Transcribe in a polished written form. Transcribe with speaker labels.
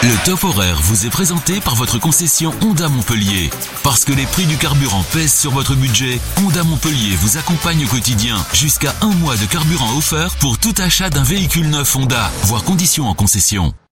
Speaker 1: Le top horaire vous est présenté par votre concession Honda Montpellier. Parce que les prix du carburant pèsent sur votre budget, Honda Montpellier vous accompagne au quotidien. Jusqu'à 1 mois de carburant offert pour tout achat d'un véhicule neuf Honda. Voir conditions en concession.